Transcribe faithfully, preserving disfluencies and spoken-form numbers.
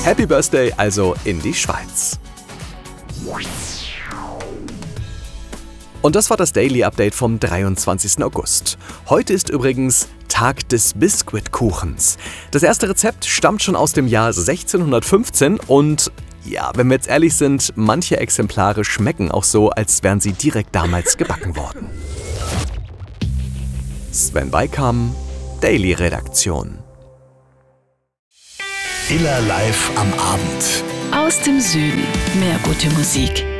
Happy Birthday also in die Schweiz. Und das war das Daily Update vom dreiundzwanzigsten August. Heute ist übrigens Tag des Biskuitkuchens. Das erste Rezept stammt schon aus dem Jahr sechzehnhundertfünfzehn und ja, wenn wir jetzt ehrlich sind, manche Exemplare schmecken auch so, als wären sie direkt damals gebacken worden. Sven Weikam, Daily Redaktion. Iller live am Abend. Aus dem Süden. Mehr gute Musik.